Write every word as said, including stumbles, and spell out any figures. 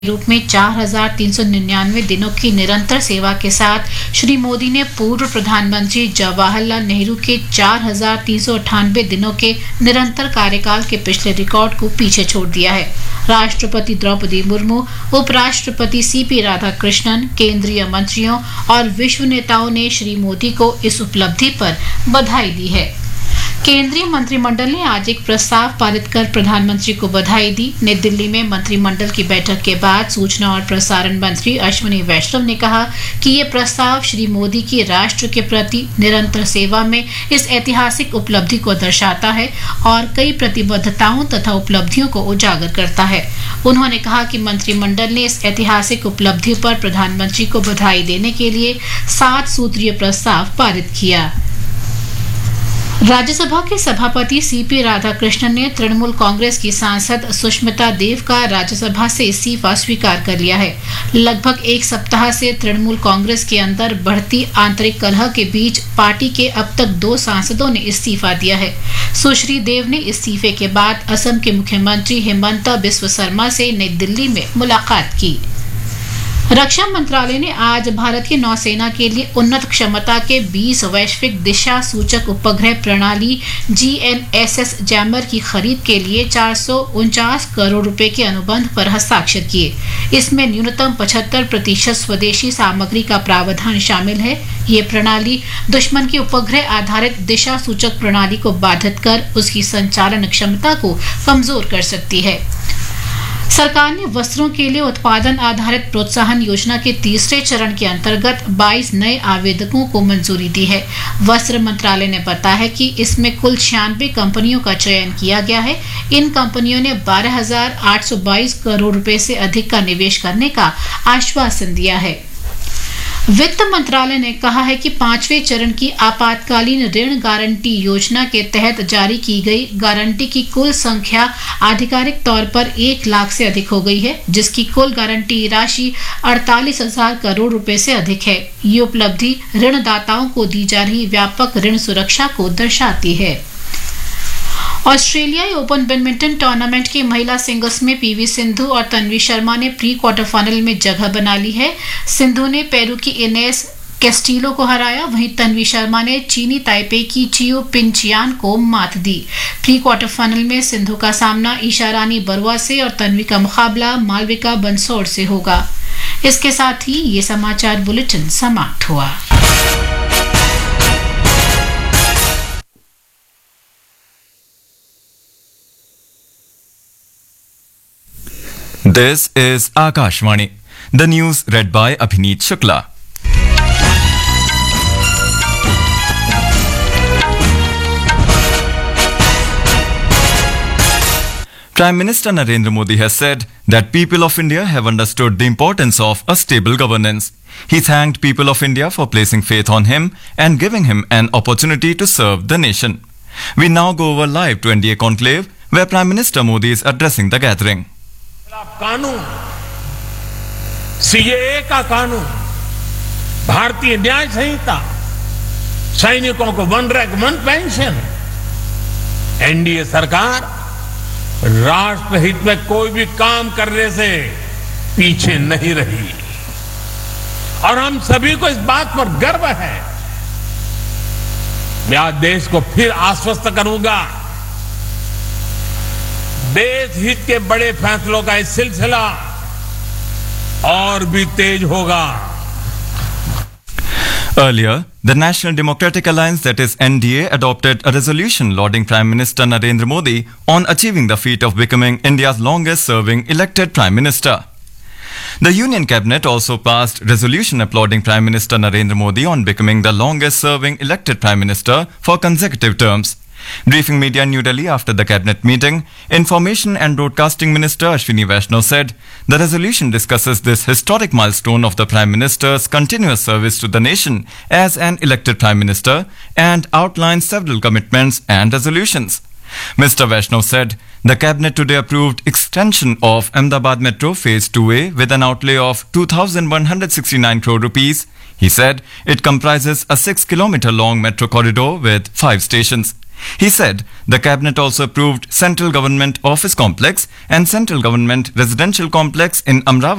रूप में चार हजार तीन सौ निन्यानवे दिनों की निरंतर सेवा के साथ श्री मोदी ने पूर्व प्रधानमंत्री जवाहरलाल नेहरू के चार हजार तीन सौ अट्ठानवे दिनों के निरंतर कार्यकाल के पिछले रिकॉर्ड को पीछे छोड़ दिया है। राष्ट्रपति द्रौपदी मुर्मू, उपराष्ट्रपति सीपी राधाकृष्णन, केंद्रीय मंत्रियों और विश्व नेताओं ने श्री मोदी को इस उपलब्धि पर बधाई दी है। केंद्रीय मंत्रिमंडल ने आज एक प्रस्ताव पारित कर प्रधानमंत्री को बधाई दी। नई दिल्ली में मंत्रिमंडल की बैठक के बाद सूचना और प्रसारण मंत्री अश्विनी वैष्णव ने कहा कि ये प्रस्ताव श्री मोदी की राष्ट्र के प्रति निरंतर सेवा में इस ऐतिहासिक उपलब्धि को दर्शाता है और कई प्रतिबद्धताओं तथा उपलब्धियों को उजागर करता है। उन्होंने कहा कि मंत्रिमंडल ने इस ऐतिहासिक उपलब्धि पर प्रधानमंत्री को बधाई देने के लिए सात सूत्रीय प्रस्ताव पारित किया। राज्यसभा के सभापति सीपी राधाकृष्णन ने तृणमूल कांग्रेस की सांसद सुष्मिता देव का राज्यसभा से इस्तीफा स्वीकार कर लिया है। लगभग एक सप्ताह से तृणमूल कांग्रेस के अंदर बढ़ती आंतरिक कलह के बीच पार्टी के अब तक दो सांसदों ने इस्तीफा दिया है। सुश्री देव ने इस्तीफे के बाद असम के मुख्यमंत्री हिमंता बिस्वा शर्मा से नई दिल्ली में मुलाकात की। रक्षा मंत्रालय ने आज भारत की नौसेना के लिए उन्नत क्षमता के बीस वैश्विक दिशा सूचक उपग्रह प्रणाली G N S S jammer की खरीद के लिए चार सौ उनचास करोड़ रुपए के अनुबंध पर हस्ताक्षर किए। इसमें न्यूनतम पचहत्तर प्रतिशत स्वदेशी सामग्री का प्रावधान शामिल है। ये प्रणाली दुश्मन की उपग्रह आधारित दिशा सूचक प्रणाली को बाधित कर उसकी संचालन क्षमता को कमजोर कर सकती है। सरकार ने वस्त्रों के लिए उत्पादन आधारित प्रोत्साहन योजना के तीसरे चरण के अंतर्गत बाईस नए आवेदकों को मंजूरी दी है। वस्त्र मंत्रालय ने बताया है कि इसमें कुल छियानवे कंपनियों का चयन किया गया है। इन कंपनियों ने बारह हजार आठ सौ बाईस करोड़ रुपए से अधिक का निवेश करने का आश्वासन दिया है। वित्त मंत्रालय ने कहा है कि पांचवें चरण की आपातकालीन ऋण गारंटी योजना के तहत जारी की गई गारंटी की कुल संख्या आधिकारिक तौर पर एक लाख से अधिक हो गई है, जिसकी कुल गारंटी राशि अड़तालीस हजार करोड़ रुपए से अधिक है। ये उपलब्धि ऋणदाताओं को दी जा रही व्यापक ऋण सुरक्षा को दर्शाती है। ऑस्ट्रेलियाई ओपन बैडमिंटन टूर्नामेंट की महिला सिंगल्स में पीवी सिंधु और तन्वी शर्मा ने प्री क्वार्टर फाइनल में जगह बना ली है। सिंधु ने पेरू की इनेस कैस्टिलो को हराया, वहीं तन्वी शर्मा ने चीनी ताइपे की चियो पिंचियान को मात दी। प्री क्वार्टर फाइनल में सिंधु का सामना ईशा रानी बरुआ से और तन्वी का मुकाबला मालविका बंसोड़ से होगा। इसके साथ ही ये समाचार बुलेटिन समाप्त हुआ। This is Akashvani. The news read by Abhineet Shukla. Prime Minister Narendra Modi has said that people of India have understood the importance of a stable governance. He thanked people of India for placing faith on him and giving him an opportunity to serve the nation. We now go over live to N D A conclave, where Prime Minister Modi is addressing the gathering. कानून, सी ए ए का कानून, भारतीय न्याय संहिता, सैनिकों को one rank one pension, N D A सरकार राष्ट्रहित में कोई भी काम करने से पीछे नहीं रही और हम सभी को इस बात पर गर्व है। मैं आज देश को फिर आश्वस्त करूंगा, देश हित के बड़े फैसलों का ये सिलसिला और भी तेज होगा। Earlier, the National Democratic Alliance, that is N D A, adopted a resolution lauding Prime Minister Narendra Modi on achieving the feat of becoming India's longest-serving elected Prime Minister. The Union Cabinet also passed resolution applauding Prime Minister Narendra Modi on becoming the longest-serving elected Prime Minister for consecutive terms. Briefing media in New Delhi after the cabinet meeting, Information and Broadcasting Minister Ashwini Vaishnaw said the resolution discusses this historic milestone of the Prime Minister's continuous service to the nation as an elected Prime Minister and outlines several commitments and resolutions. Mister Vaishnaw said the cabinet today approved extension of Ahmedabad Metro Phase two A with an outlay of two thousand one hundred sixty-nine crore rupees. He said it comprises a six kilometer long metro corridor with five stations. He said the cabinet also approved Central Government Office Complex and Central Government Residential Complex in Amravati